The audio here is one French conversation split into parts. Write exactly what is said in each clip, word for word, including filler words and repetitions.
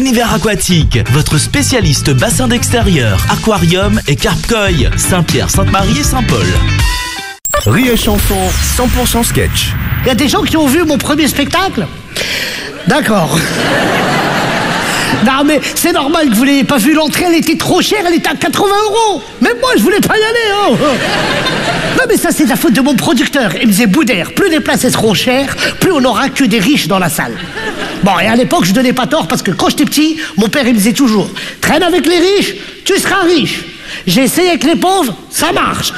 Univers aquatique, votre spécialiste bassin d'extérieur, aquarium et carpe-koi, Saint-Pierre, Sainte-Marie et Saint-Paul. Rire et chanson, cent pour cent sketch. Il y a des gens qui ont vu mon premier spectacle? D'accord. Non mais c'est normal que vous l'ayez pas vu, l'entrée elle était trop chère, elle était à quatre-vingts euros. Même moi je voulais pas y aller, oh. Non mais ça c'est la faute de mon producteur. Il me disait Boudère, plus les places elles seront chères, plus on aura que des riches dans la salle. Bon, et à l'époque je donnais pas tort parce que quand j'étais petit, mon père il me disait toujours traîne avec les riches, tu seras riche. J'ai essayé avec les pauvres, ça marche.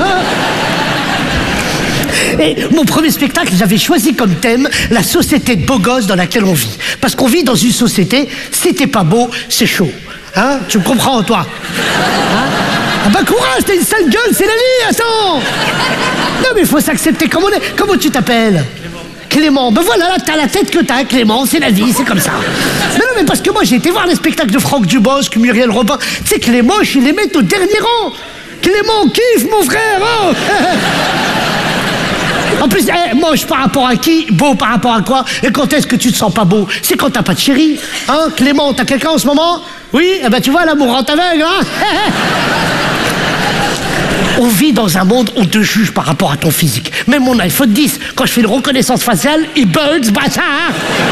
Et mon premier spectacle, j'avais choisi comme thème la société de beaux gosses dans laquelle on vit. Parce qu'on vit dans une société, si t'es pas beau, c'est chaud. Hein? Tu me comprends, toi? Hein? Ah bah courage, t'as une sale gueule, c'est la vie, attends! Non mais il faut s'accepter comme on est. Comment tu t'appelles? Clément. Ben voilà, là, t'as la tête que t'as, Clément, c'est la vie, c'est comme ça. Mais non, mais parce que moi, j'ai été voir les spectacles de Franck Dubosc, Muriel Robin. Tu sais, Clément, je les mets au dernier rang. Clément, kiffe, mon frère, oh. En plus, eh, moche par rapport à qui? Beau par rapport à quoi? Et quand est-ce que tu te sens pas beau? C'est quand t'as pas de chérie. Hein, Clément, t'as quelqu'un en ce moment? Oui? Eh ben tu vois, l'amour rend aveugle, hein. On vit dans un monde où on te juge par rapport à ton physique. Même mon iPhone dix, quand je fais une reconnaissance faciale, il bug, ce bâtard.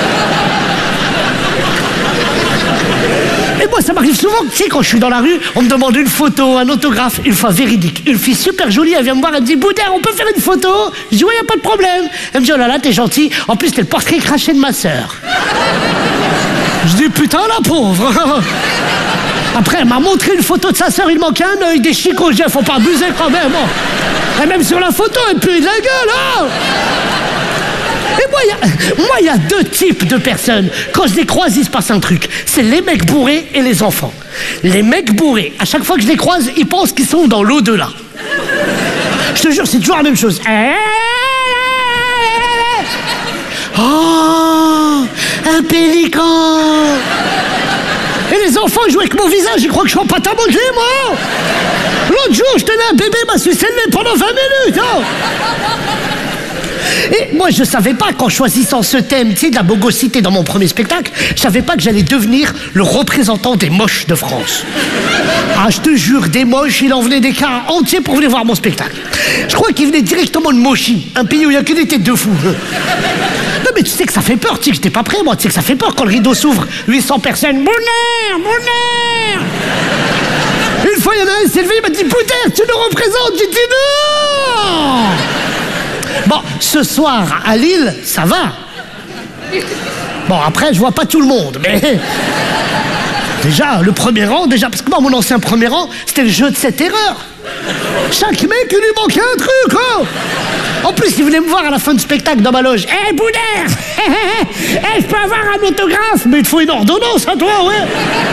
Et moi, ça m'arrive souvent, tu sais, quand je suis dans la rue, on me demande une photo, un autographe, une fois véridique. Une fille super jolie, elle vient me voir, elle me dit « Boudère, on peut faire une photo ?» Je dis « Oui, y a pas de problème. » Elle me dit « Oh là là, t'es gentil. En plus, t'es le portrait craché de ma sœur. » Je dis « Putain, la pauvre. » Après, elle m'a montré une photo de sa sœur, il manquait un œil, des chicots. Je dis « Faut pas abuser quand même. » Et même sur la photo, elle pue de la gueule, hein. Et moi, il y, y a deux types de personnes. Quand je les croise, il se passe un truc. C'est les mecs bourrés et les enfants. Les mecs bourrés, à chaque fois que je les croise, ils pensent qu'ils sont dans l'au-delà. Je te jure, c'est toujours la même chose. Oh, un pélican. Et les enfants, ils jouent avec mon visage, ils croient que je suis en pâte à modeler, moi. L'autre jour, je tenais un bébé, m'a sucé le nez pendant vingt minutes. Oh. Et moi, je savais pas qu'en choisissant ce thème, tu sais, de la bogosité dans mon premier spectacle, je savais pas que j'allais devenir le représentant des moches de France. Ah, je te jure, des moches, il en venait des cars entiers pour venir voir mon spectacle. Je crois qu'il venait directement de Mochi, un pays où il y a que des têtes de fous. Non, mais tu sais que ça fait peur, tu sais que j'étais pas prêt, moi, tu sais que ça fait peur quand le rideau s'ouvre. huit cents personnes, Boudère, Boudère. Une fois, il y en a un qui s'est levé, il m'a dit, Boudère, tu nous représentes. J'ai dit non. Bon, ce soir, à Lille, ça va. Bon, après, je vois pas tout le monde, mais... Déjà, le premier rang, déjà... Parce que moi, mon ancien premier rang, c'était le jeu de cette erreur. Chaque mec, il lui manquait un truc, oh. En plus, il venait me voir à la fin du spectacle dans ma loge. Hé, hey, Boudère. Hé, hey, je peux avoir un autographe? Mais il te faut une ordonnance à toi, ouais.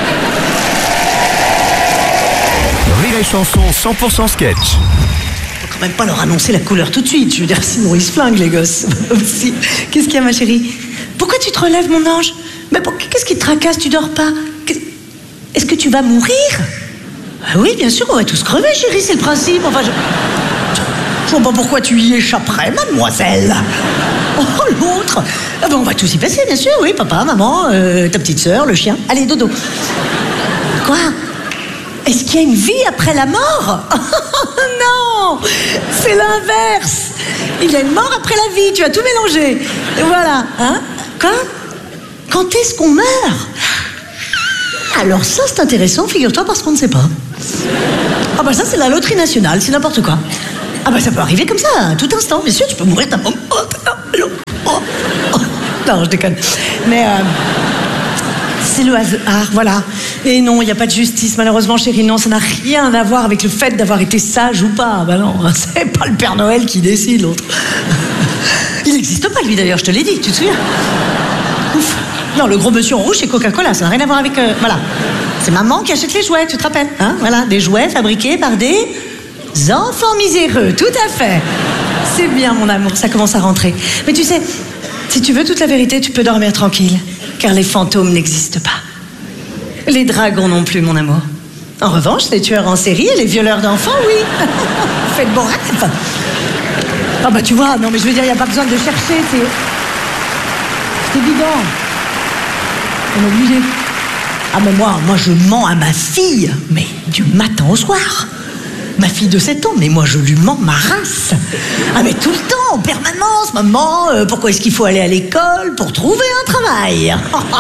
Rire et chanson, cent pour cent sketch. Faut même pas leur annoncer la couleur tout de suite, je veux dire, sinon ils se flinguent les gosses aussi. Qu'est-ce qu'il y a ma chérie? Pourquoi tu te relèves mon ange? Mais pour... qu'est-ce qui te tracasse? Tu dors pas? Est-ce que tu vas mourir? Ah oui, bien sûr, on va tous crever chérie, c'est le principe. Enfin, je... je vois pas pourquoi tu y échapperais, mademoiselle. Oh, l'autre. Ah ben, on va tous y passer, bien sûr, oui, papa, maman, euh, ta petite sœur, le chien. Allez, dodo. Quoi? Est-ce qu'il y a une vie après la mort? Non, c'est l'inverse. Il y a une mort après la vie, tu as tout mélangé. Et voilà, hein? Quoi? Quand est-ce qu'on meurt? Alors ça, c'est intéressant, figure-toi, parce qu'on ne sait pas. Ah bah ça, c'est la loterie nationale, c'est n'importe quoi. Ah bah ça peut arriver comme ça, à tout instant, bien sûr, tu peux mourir d'un moment. Oh, oh, oh, oh. Non, je déconne. Mais... Euh... c'est le hasard, voilà. Et non, il n'y a pas de justice, malheureusement, chérie. Non, ça n'a rien à voir avec le fait d'avoir été sage ou pas. Bah non, c'est pas le Père Noël qui décide, l'autre. Il n'existe pas, lui, d'ailleurs, je te l'ai dit, tu te souviens? Ouf. Non, le gros monsieur en rouge, c'est Coca-Cola, ça n'a rien à voir avec... Euh, voilà. C'est maman qui achète les jouets, tu te rappelles, hein? Voilà, des jouets fabriqués par des enfants miséreux, tout à fait. C'est bien, mon amour, ça commence à rentrer. Mais tu sais, si tu veux toute la vérité, tu peux dormir tranquille. Car les fantômes n'existent pas. Les dragons non plus, mon amour. En revanche, les tueurs en série et les violeurs d'enfants, oui. Faites bon rêve. Ah bah tu vois, non mais je veux dire, il n'y a pas besoin de chercher, c'est... C'est évident. On est obligé. Ah mais moi, moi je mens à ma fille, mais du matin au soir. Ma fille de sept ans, mais moi je lui mens ma race. Ah mais tout le temps, en permanence, maman, euh, pourquoi est-ce qu'il faut aller à l'école pour trouver un travail?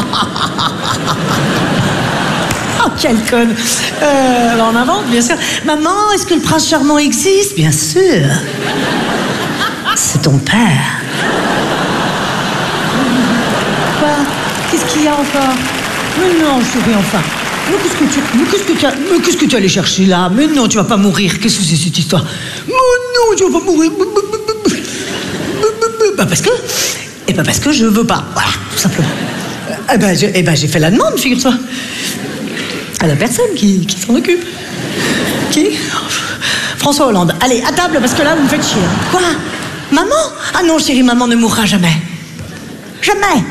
Oh, quelle conne. Euh, alors on invente, bien sûr. Maman, est-ce que le prince charmant existe? Bien sûr. C'est ton père. Quoi? Qu'est-ce qu'il y a encore? Mais non, chérie, enfin. Mais qu'est-ce que tu, mais qu'est-ce que tu as, mais qu'est-ce que tu allais chercher là? Mais non, tu vas pas mourir. Qu'est-ce que c'est cette histoire? Mais non, tu vas pas mourir. Bah parce que, et bah parce que je veux pas. Voilà, tout simplement. Eh ben, je, eh ben j'ai fait la demande, figure-toi, à la personne qui, qui s'en occupe. Qui? François Hollande. Allez, à table, parce que là, vous me faites chier. Quoi? Maman? Ah non, chérie, maman ne mourra jamais. Jamais.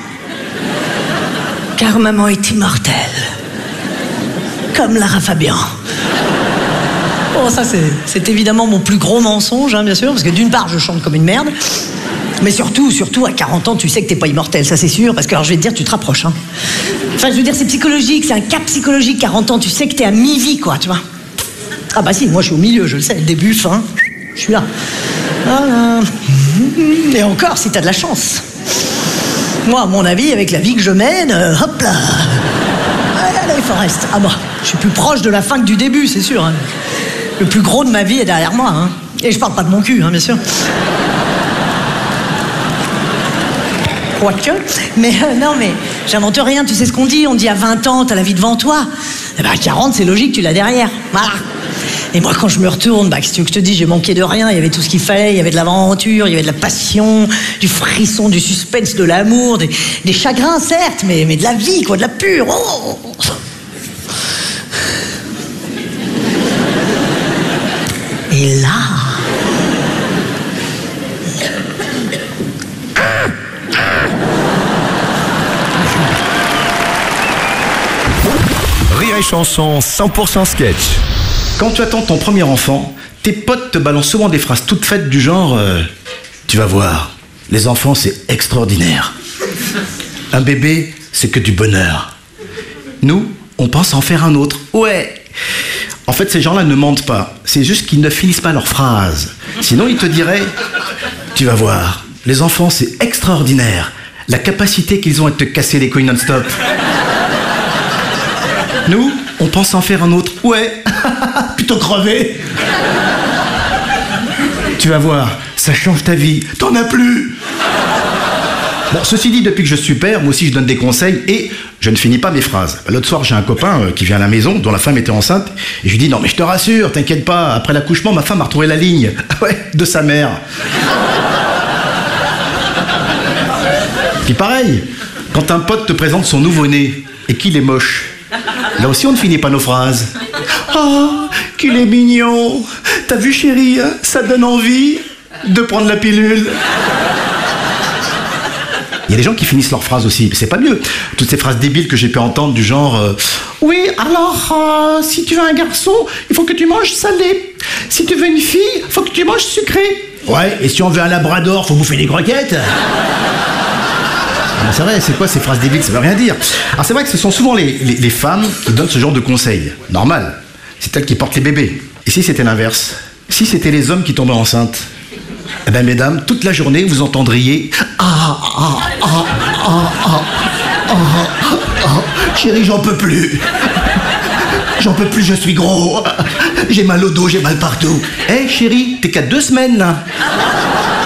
Car maman est immortelle. Comme Lara Fabian. Bon, ça, c'est, c'est évidemment mon plus gros mensonge, hein, bien sûr, parce que d'une part, je chante comme une merde, mais surtout, surtout, à quarante ans, tu sais que t'es pas immortel, ça c'est sûr, parce que, alors, je vais te dire, tu te rapproches, hein. Enfin, je veux dire, c'est psychologique, c'est un cap psychologique, quarante ans, tu sais que t'es à mi-vie, quoi, tu vois. Ah bah si, moi, je suis au milieu, je le sais, le début, fin, je suis là. Voilà. Et encore, si t'as de la chance. Moi, à mon avis, avec la vie que je mène, euh, hop là. Allez, Forrest. Ah bah, je suis plus proche de la fin que du début, c'est sûr. Hein. Le plus gros de ma vie est derrière moi. Hein. Et je parle pas de mon cul, hein, bien sûr. Quoique. Mais euh, non, mais j'invente rien. Tu sais ce qu'on dit? On dit à vingt ans, t'as la vie devant toi. Eh ben, à quarante, c'est logique, tu l'as derrière. Voilà. Et moi, quand je me retourne, bah, qu'est-ce que tu veux que je te dise, j'ai manqué de rien. Il y avait tout ce qu'il fallait. Il y avait de l'aventure, il y avait de la passion, du frisson, du suspense, de l'amour, des, des chagrins, certes, mais, mais de la vie, quoi, de la pure. Oh. Et là... Rire et chanson cent pour cent sketch. Quand tu attends ton premier enfant, tes potes te balancent souvent des phrases toutes faites du genre euh, tu vas voir, les enfants c'est extraordinaire. Un bébé, c'est que du bonheur. Nous, on pense en faire un autre. Ouais. En fait, ces gens-là ne mentent pas. C'est juste qu'ils ne finissent pas leurs phrases. Sinon, ils te diraient tu vas voir, les enfants c'est extraordinaire. La capacité qu'ils ont à te casser les couilles non-stop. Nous, on pense en faire un autre. Ouais. Plutôt crevé. Tu vas voir, ça change ta vie. T'en as plus. Bon, ceci dit, depuis que je suis père, moi aussi je donne des conseils et je ne finis pas mes phrases. L'autre soir, j'ai un copain euh, qui vient à la maison, dont la femme était enceinte, et je lui dis non mais je te rassure, t'inquiète pas, après l'accouchement, ma femme a retrouvé la ligne. Ouais, de sa mère. Puis pareil, quand un pote te présente son nouveau-né et qu'il est moche, là aussi on ne finit pas nos phrases. Oh, qu'il est mignon. T'as vu chérie, hein, ça donne envie de prendre la pilule. Il y a des gens qui finissent leurs phrases aussi, mais c'est pas mieux. Toutes ces phrases débiles que j'ai pu entendre du genre euh, oui, alors, euh, si tu veux un garçon, il faut que tu manges salé. Si tu veux une fille, il faut que tu manges sucré. Ouais, et si on veut un labrador, faut bouffer des croquettes. Ah, c'est vrai, c'est quoi ces phrases débiles? Ça veut rien dire. Alors c'est vrai que ce sont souvent les, les, les femmes qui donnent ce genre de conseils. Normal, c'est elles qui portent les bébés. Et si c'était l'inverse? Si c'était les hommes qui tombaient enceintes? Eh bien, mesdames, toute la journée, vous entendriez ah, ah, ah, ah, ah, ah, ah, chérie, j'en peux plus. J'en peux plus, je suis gros. J'ai mal au dos, j'ai mal partout. Hé, hey, chérie, t'es qu'à deux semaines, là.